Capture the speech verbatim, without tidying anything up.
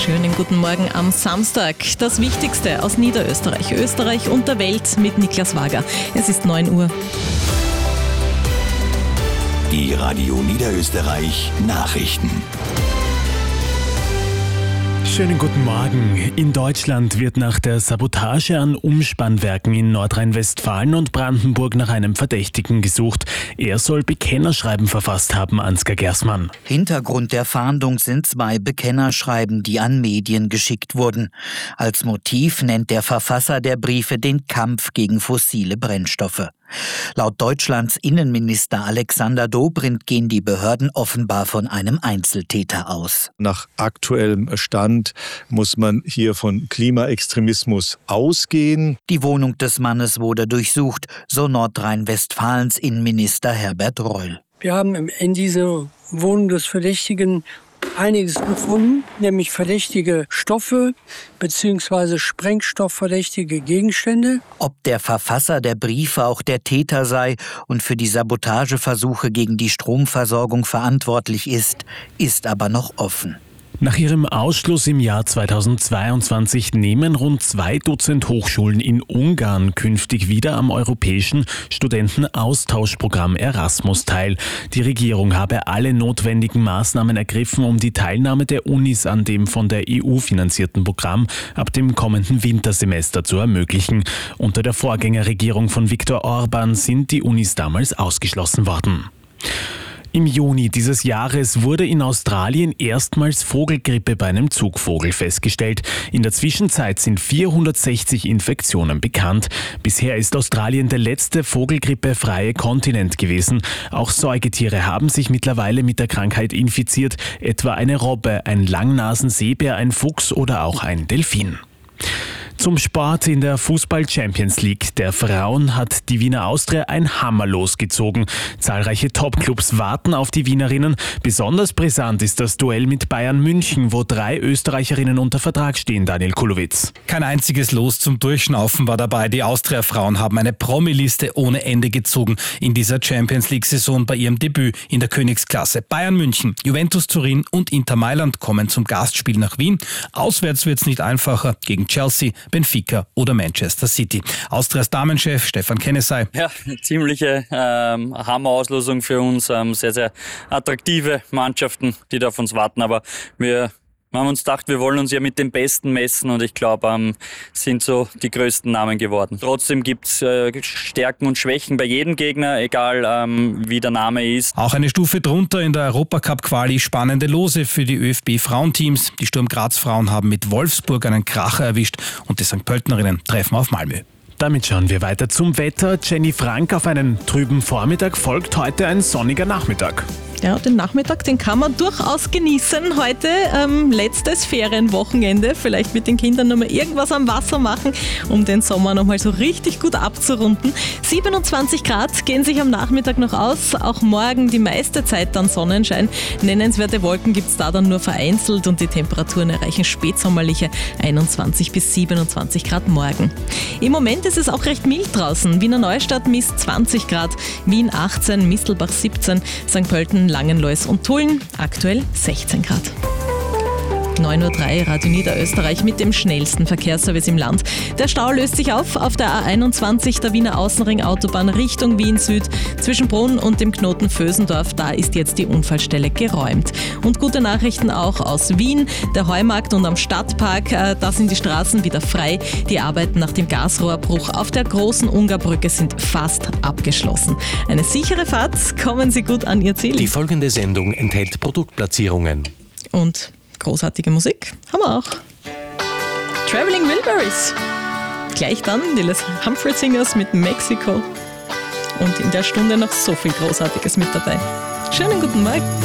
Schönen guten Morgen am Samstag. Das Wichtigste aus Niederösterreich, Österreich und der Welt mit Niklas Wager. Es ist neun Uhr. Die Radio Niederösterreich Nachrichten. Schönen guten Morgen. In Deutschland wird nach der Sabotage an Umspannwerken in Nordrhein-Westfalen und Brandenburg nach einem Verdächtigen gesucht. Er soll Bekennerschreiben verfasst haben, Ansgar Gersmann. Hintergrund der Fahndung sind zwei Bekennerschreiben, die an Medien geschickt wurden. Als Motiv nennt der Verfasser der Briefe den Kampf gegen fossile Brennstoffe. Laut Deutschlands Innenminister Alexander Dobrindt gehen die Behörden offenbar von einem Einzeltäter aus. Nach aktuellem Stand muss man hier von Klimaextremismus ausgehen. Die Wohnung des Mannes wurde durchsucht, so Nordrhein-Westfalens Innenminister Herbert Reul. Wir haben in dieser Wohnung des Verdächtigen einiges gefunden, nämlich verdächtige Stoffe bzw. sprengstoffverdächtige Gegenstände. Ob der Verfasser der Briefe auch der Täter sei und für die Sabotageversuche gegen die Stromversorgung verantwortlich ist, ist aber noch offen. Nach ihrem Ausschluss im Jahr zweitausendzweiundzwanzig nehmen rund zwei Dutzend Hochschulen in Ungarn künftig wieder am europäischen Studentenaustauschprogramm Erasmus teil. Die Regierung habe alle notwendigen Maßnahmen ergriffen, um die Teilnahme der Unis an dem von der E U finanzierten Programm ab dem kommenden Wintersemester zu ermöglichen. Unter der Vorgängerregierung von Viktor Orban sind die Unis damals ausgeschlossen worden. Im Juni dieses Jahres wurde in Australien erstmals Vogelgrippe bei einem Zugvogel festgestellt. In der Zwischenzeit sind vierhundertsechzig Infektionen bekannt. Bisher ist Australien der letzte vogelgrippefreie Kontinent gewesen. Auch Säugetiere haben sich mittlerweile mit der Krankheit infiziert, etwa eine Robbe, ein Langnasenseebär, ein Fuchs oder auch ein Delfin. Zum Sport in der Fußball-Champions League der Frauen hat die Wiener Austria ein Hammer losgezogen. Zahlreiche Topclubs warten auf die Wienerinnen. Besonders brisant ist das Duell mit Bayern München, wo drei Österreicherinnen unter Vertrag stehen, Daniel Kulowitz. Kein einziges Los zum Durchschnaufen war dabei. Die Austria-Frauen haben eine Promi-Liste ohne Ende gezogen in dieser Champions League-Saison bei ihrem Debüt in der Königsklasse. Bayern München, Juventus Turin und Inter Mailand kommen zum Gastspiel nach Wien. Auswärts wird es nicht einfacher gegen Chelsea, Benfica oder Manchester City. Austrias Damenchef Stefan Kennesey. Ja, ziemliche ähm, Hammer-Auslosung für uns. Ähm, sehr, sehr attraktive Mannschaften, die da auf uns warten. Aber wir haben uns gedacht, wir wollen uns ja mit den Besten messen und ich glaube, ähm, sind so die größten Namen geworden. Trotzdem gibt es äh, Stärken und Schwächen bei jedem Gegner, egal ähm, wie der Name ist. Auch eine Stufe drunter in der Europacup-Quali spannende Lose für die ÖFB-Frauenteams. Die Sturm Graz-Frauen haben mit Wolfsburg einen Kracher erwischt und die Sankt Pöltenerinnen treffen auf Malmö. Damit schauen wir weiter zum Wetter. Jenny Frank, auf einen trüben Vormittag folgt heute ein sonniger Nachmittag. Ja, den Nachmittag, den kann man durchaus genießen. Heute ähm, letztes Ferienwochenende. Vielleicht mit den Kindern nochmal irgendwas am Wasser machen, um den Sommer nochmal so richtig gut abzurunden. siebenundzwanzig Grad gehen sich am Nachmittag noch aus. Auch morgen die meiste Zeit dann Sonnenschein. Nennenswerte Wolken gibt es da dann nur vereinzelt und die Temperaturen erreichen spätsommerliche einundzwanzig bis siebenundzwanzig Grad morgen. Im Moment ist es auch recht mild draußen. Wiener Neustadt misst zwanzig Grad, Wien achtzehn, Mistelbach siebzehn, Sankt Pölten, Langenlois und Tulln aktuell sechzehn Grad. neun Uhr drei, Radio Niederösterreich mit dem schnellsten Verkehrsservice im Land. Der Stau löst sich auf auf der A einundzwanzig, der Wiener Außenring-Autobahn Richtung Wien Süd. Zwischen Brunn und dem Knoten Vösendorf, da ist jetzt die Unfallstelle geräumt. Und gute Nachrichten auch aus Wien. Der Heumarkt und am Stadtpark, äh, da sind die Straßen wieder frei. Die Arbeiten nach dem Gasrohrbruch auf der großen Ungarbrücke sind fast abgeschlossen. Eine sichere Fahrt, kommen Sie gut an Ihr Ziel. Die folgende Sendung enthält Produktplatzierungen. Und großartige Musik haben wir auch. Traveling Wilburys. Gleich dann die Les Humphrey Singers mit Mexico. Und in der Stunde noch so viel Großartiges mit dabei. Schönen guten Morgen.